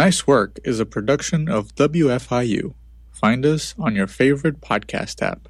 Nice Work is a production of WFIU. Find us on your favorite podcast app.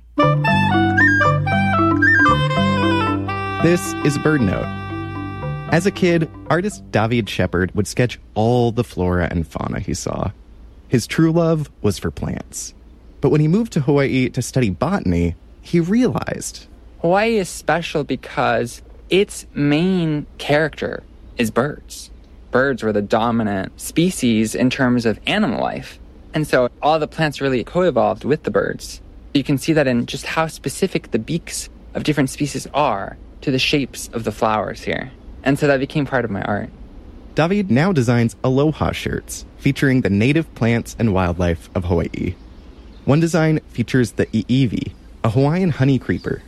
This is BirdNote. As a kid, artist David Shepard would sketch all the flora and fauna he saw. His true love was for plants. But when he moved to Hawaii to study botany, he realized Hawaii is special because its main character is birds. Birds were the dominant species in terms of animal life. And so all the plants really co-evolved with the birds. You can see that in just how specific the beaks of different species are to the shapes of the flowers here. And so that became part of my art. David now designs aloha shirts featuring the native plants and wildlife of Hawaii. One design features the iiwi, a Hawaiian honey creeper.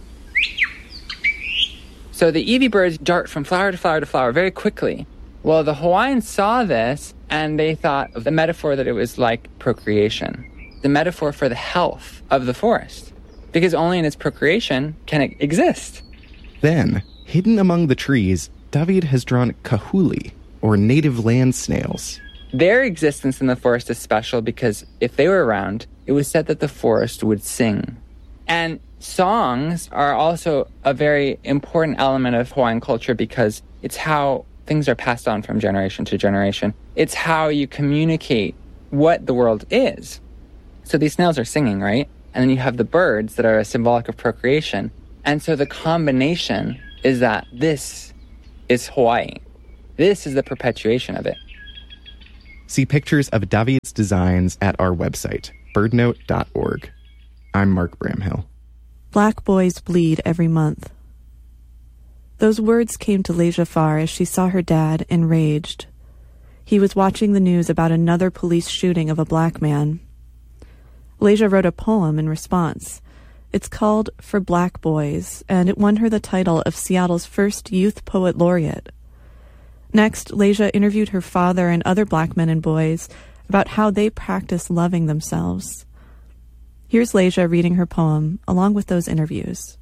So the iiwi birds dart from flower to flower to flower very quickly. Well, the Hawaiians saw this and they thought of the metaphor that it was like procreation, the metaphor for the health of the forest, because only in its procreation can it exist. Then, hidden among the trees, David has drawn kahuli, or native land snails. Their existence in the forest is special because if they were around, it was said that the forest would sing. And songs are also a very important element of Hawaiian culture because it's how things are passed on from generation to generation. It's how you communicate what the world is. So these snails are singing, right? And then you have the birds that are symbolic of procreation. And so the combination is that this is Hawaii. This is the perpetuation of it. See pictures of David's designs at our website, birdnote.org. I'm Mark Bramhill. Black boys bleed every month. Those words came to Leja Farr as she saw her dad enraged. He was watching the news about another police shooting of a black man. Leja wrote a poem in response. It's called For Black Boys, and it won her the title of Seattle's first Youth Poet Laureate. Next, Leja interviewed her father and other black men and boys about how they practice loving themselves. Here's Leja reading her poem, along with those interviews.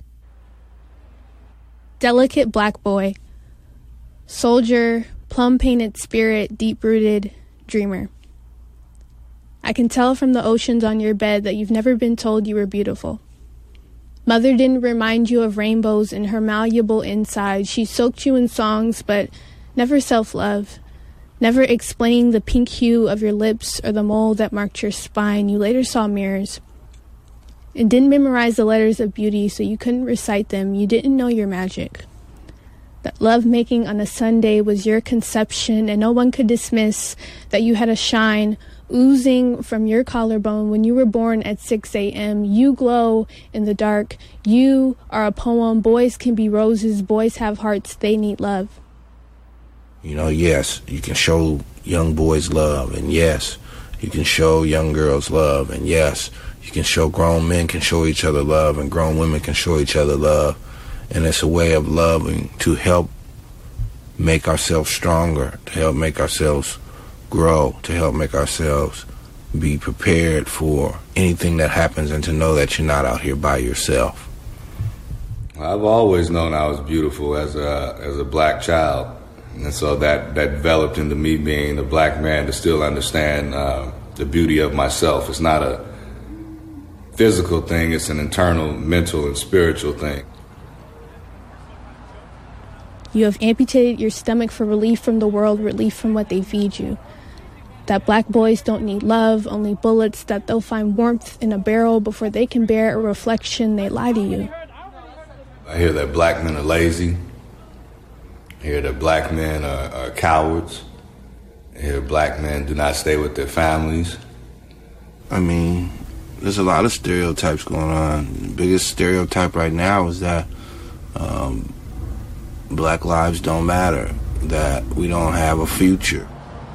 Delicate black boy, soldier, plum-painted spirit, deep-rooted dreamer. I can tell from the oceans on your bed that you've never been told you were beautiful. Mother didn't remind you of rainbows in her malleable inside. She soaked you in songs, but never self-love. Never explaining the pink hue of your lips or the mole that marked your spine. You later saw mirrors. And didn't memorize the letters of beauty, so you couldn't recite them. You didn't know your magic. That love-making on a Sunday was your conception, and no one could dismiss that you had a shine oozing from your collarbone when you were born at 6 a.m. You glow in the dark. You are a poem. Boys can be roses. Boys have hearts. They need love. You know, yes, you can show young boys love, and yes, you can show young girls love, and yes, you can show grown men can show each other love, and grown women can show each other love. And it's a way of loving to help make ourselves stronger, to help make ourselves grow, to help make ourselves be prepared for anything that happens, and to know that you're not out here by yourself. I've always known I was beautiful as a black child. And so that developed into me being a black man to still understand the beauty of myself. It's not a physical thing, it's an internal, mental, and spiritual thing. You have amputated your stomach for relief from the world, relief from what they feed you. That black boys don't need love, only bullets, that they'll find warmth in a barrel before they can bear a reflection. They lie to you. I hear that black men are lazy. I hear that black men are cowards. I hear black men do not stay with their families. I mean, there's a lot of stereotypes going on. The biggest stereotype right now is that black lives don't matter, that we don't have a future.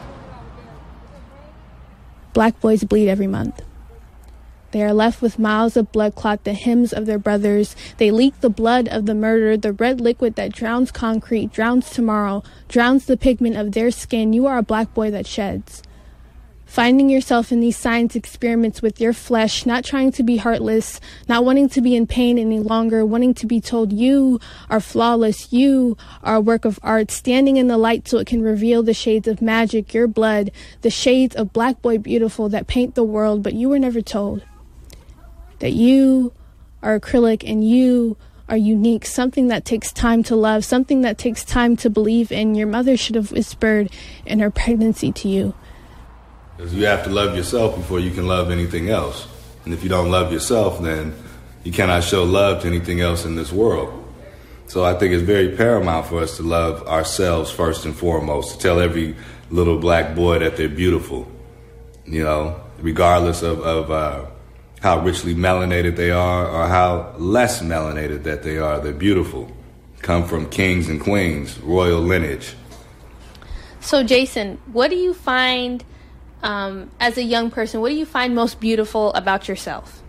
Black boys bleed every month. They are left with miles of blood clot, the hymns of their brothers. They leak the blood of the murdered, the red liquid that drowns concrete, drowns tomorrow, drowns the pigment of their skin. You are a black boy that sheds. Finding yourself in these science experiments with your flesh, not trying to be heartless, not wanting to be in pain any longer, wanting to be told you are flawless, you are a work of art, standing in the light so it can reveal the shades of magic, your blood, the shades of Black Boy Beautiful that paint the world, but you were never told that you are acrylic and you are unique, something that takes time to love, something that takes time to believe in. Your mother should have whispered in her pregnancy to you. Because you have to love yourself before you can love anything else. And if you don't love yourself, then you cannot show love to anything else in this world. So I think it's very paramount for us to love ourselves first and foremost, to tell every little black boy that they're beautiful, you know, regardless of how richly melanated they are or how less melanated that they are. They're beautiful. Come from kings and queens, royal lineage. So, Jason, what do you find... as a young person, what do you find most beautiful about yourself?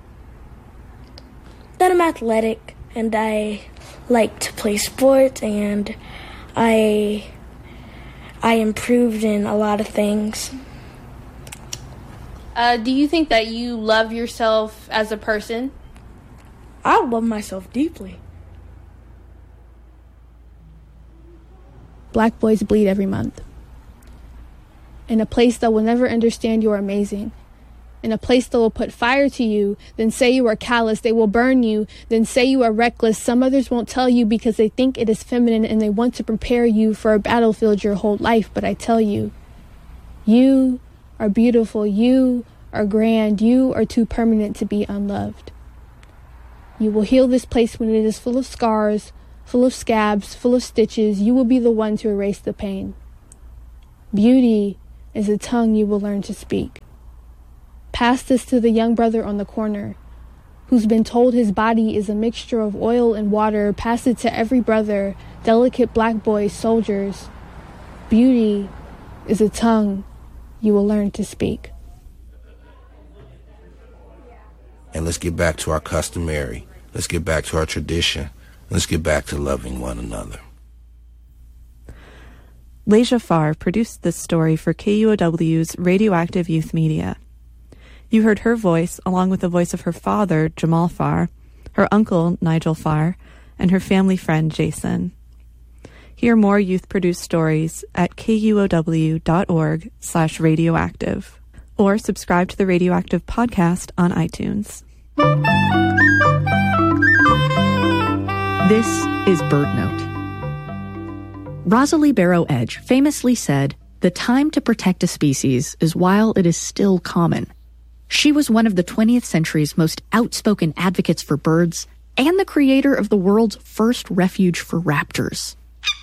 That I'm athletic and I like to play sports and I improved in a lot of things. Do you think that you love yourself as a person? I love myself deeply. Black boys bleed every month. In a place that will never understand you are amazing. In a place that will put fire to you, then say you are callous. They will burn you, then say you are reckless. Some others won't tell you because they think it is feminine and they want to prepare you for a battlefield your whole life. But I tell you, you are beautiful. You are grand. You are too permanent to be unloved. You will heal this place when it is full of scars, full of scabs, full of stitches. You will be the one to erase the pain. Beauty is a tongue you will learn to speak. Pass this to the young brother on the corner, who's been told his body is a mixture of oil and water. Pass it to every brother, delicate black boys, soldiers. Beauty is a tongue you will learn to speak. And let's get back to our customary. Let's get back to our tradition. Let's get back to loving one another. Leja Farr produced this story for KUOW's Radioactive Youth Media. You heard her voice along with the voice of her father, Jamal Farr, her uncle, Nigel Farr, and her family friend, Jason. Hear more youth-produced stories at kuow.org/radioactive or subscribe to the Radioactive podcast on iTunes. This is Bird Note. Rosalie Barrow Edge famously said, "The time to protect a species is while it is still common." She was one of the 20th century's most outspoken advocates for birds and the creator of the world's first refuge for raptors.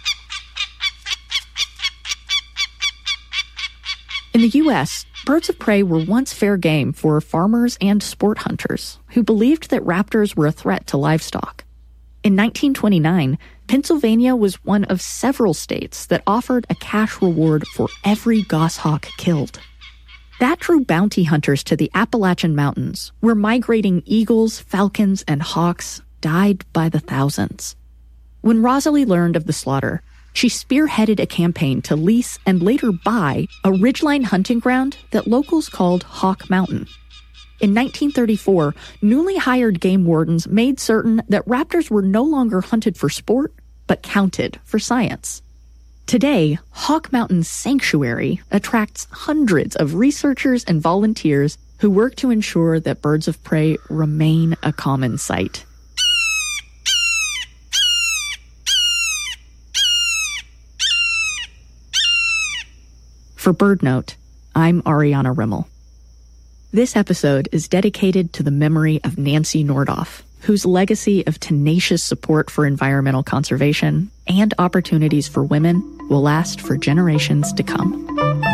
In the U.S., birds of prey were once fair game for farmers and sport hunters who believed that raptors were a threat to livestock. In 1929, Pennsylvania was one of several states that offered a cash reward for every goshawk killed. That drew bounty hunters to the Appalachian Mountains, where migrating eagles, falcons, and hawks died by the thousands. When Rosalie learned of the slaughter, she spearheaded a campaign to lease and later buy a ridgeline hunting ground that locals called Hawk Mountain. In 1934, newly hired game wardens made certain that raptors were no longer hunted for sport, but counted for science. Today, Hawk Mountain Sanctuary attracts hundreds of researchers and volunteers who work to ensure that birds of prey remain a common sight. For Bird Note, I'm Ariana Rimmel. This episode is dedicated to the memory of Nancy Nordoff, whose legacy of tenacious support for environmental conservation and opportunities for women will last for generations to come.